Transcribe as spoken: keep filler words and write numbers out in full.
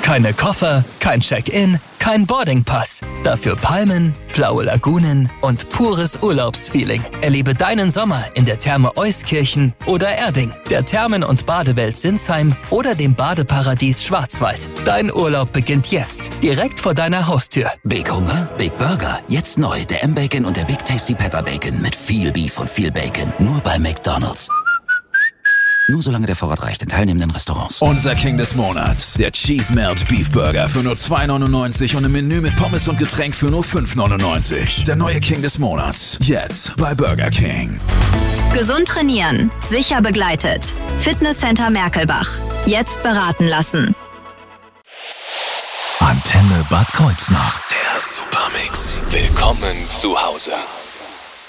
Keine Koffer, kein Check-in, kein Boardingpass. Dafür Palmen, blaue Lagunen und pures Urlaubsfeeling. Erlebe deinen Sommer in der Therme Euskirchen oder Erding, der Thermen- und Badewelt Sinsheim oder dem Badeparadies Schwarzwald. Dein Urlaub beginnt jetzt, direkt vor deiner Haustür. Big Hunger? Big Burger. Jetzt neu, der M-Bacon und der Big Tasty Pepper Bacon mit viel Beef und viel Bacon. Nur bei McDonald's. Nur solange der Vorrat reicht in teilnehmenden Restaurants. Unser King des Monats, der Cheese Melt Beef Burger für nur zwei neunundneunzig und ein Menü mit Pommes und Getränk für nur fünf neunundneunzig. Der neue King des Monats, jetzt bei Burger King. Gesund trainieren, sicher begleitet. Fitnesscenter Merkelbach. Jetzt beraten lassen. Antenne Bad Kreuznach. Der Supermix. Willkommen zu Hause.